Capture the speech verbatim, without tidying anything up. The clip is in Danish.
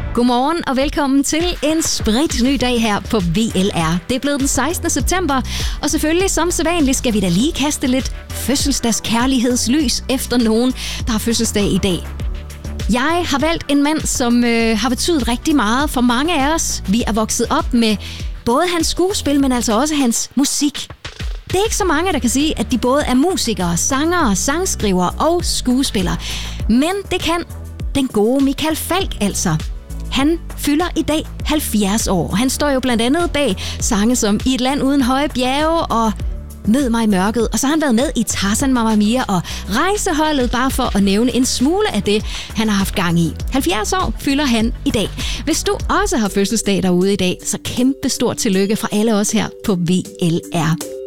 Godmorgen og velkommen til en sprit ny dag her på V L R. Det er blevet den sekstende september, og selvfølgelig som sædvanligt skal vi da lige kaste lidt fødselsdagskærlighedslys efter nogen, der har fødselsdag i dag. Jeg har valgt en mand, som øh, har betydet rigtig meget for mange af os. Vi er vokset op med både hans skuespil, men altså også hans musik. Det er ikke så mange, der kan sige, at de både er musikere, sangere, sangskrivere og skuespillere. Men det kan den gode Michael Falch altså. Han fylder i dag halvfjerds år. Han står jo blandt andet bag sange som I et land uden høje bjerge og Mød mig i mørket. Og så har han været med i Tarzan, Mamma Mia og Rejseholdet, bare for at nævne en smule af det, han har haft gang i. halvfjerds år fylder han i dag. Hvis du også har fødselsdag derude i dag, så kæmpe stort tillykke fra alle os her på V L R.